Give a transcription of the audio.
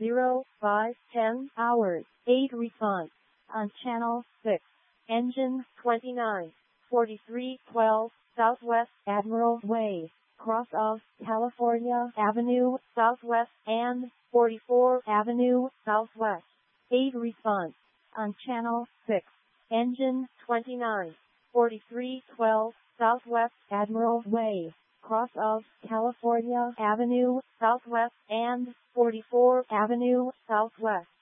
10 hours. 8 response. On channel 6. Engine 29. 4312 Southwest Admiral Way. Cross of California Avenue Southwest and 44 Avenue Southwest. 8 response. On channel 6. Engine 29. 4312 Southwest Admiral Way. Cross of California Avenue Southwest and 44 Avenue Southwest.